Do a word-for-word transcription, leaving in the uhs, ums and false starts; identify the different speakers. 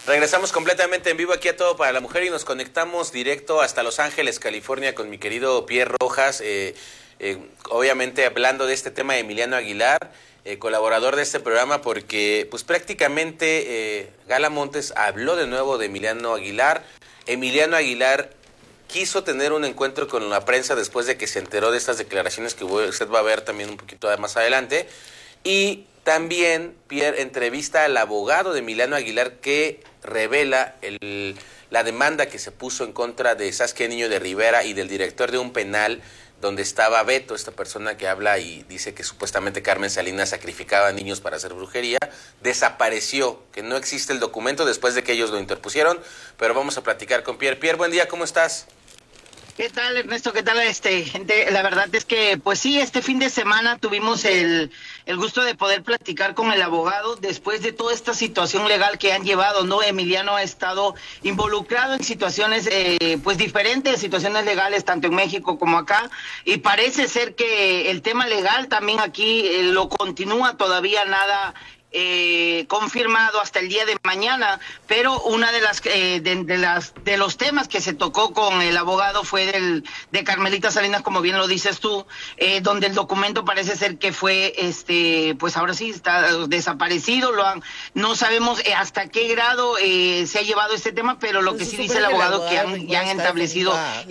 Speaker 1: Regresamos completamente en vivo aquí a Todo para la Mujer y nos conectamos directo hasta Los Ángeles, California, con mi querido Pierre Rojas, eh, eh, obviamente hablando de este tema de Emiliano Aguilar, eh, colaborador de este programa, porque pues prácticamente eh, Gala Montes habló de nuevo de Emiliano Aguilar. Emiliano Aguilar quiso tener un encuentro con la prensa después de que se enteró de estas declaraciones que usted va a ver también un poquito más adelante, y también Pierre entrevista al abogado de Emiliano Aguilar que revela el, la demanda que se puso en contra de Saskia Niño de Rivera y del director de un penal donde estaba Beto, esta persona que habla y dice que supuestamente Carmen Salinas sacrificaba a niños para hacer brujería. Desapareció, que no existe el documento después de que ellos lo interpusieron, pero vamos a platicar con Pierre. Pierre, buen día, ¿cómo estás?
Speaker 2: ¿Qué tal, Ernesto? ¿Qué tal, este gente? La verdad es que, pues sí, este fin de semana tuvimos el, el gusto de poder platicar con el abogado después de toda esta situación legal que han llevado, ¿no? Emiliano ha estado involucrado en situaciones, eh, pues diferentes, situaciones legales, tanto en México como acá, y parece ser que el tema legal también aquí eh, lo continúa todavía nada Eh, confirmado hasta el día de mañana, pero una de las eh, de, de las de los temas que se tocó con el abogado fue del de Carmelita Salinas, como bien lo dices tú, eh, donde el documento parece ser que fue este pues ahora sí está desaparecido. Lo han, no sabemos eh, hasta qué grado eh, se ha llevado este tema, pero lo
Speaker 3: Pues
Speaker 2: que
Speaker 3: se
Speaker 2: sí
Speaker 3: supone
Speaker 2: dice el
Speaker 3: que el
Speaker 2: abogado que
Speaker 3: abogado
Speaker 2: han,
Speaker 3: va
Speaker 2: ya
Speaker 3: a
Speaker 2: han
Speaker 3: estar
Speaker 2: establecido
Speaker 3: atendiendo a-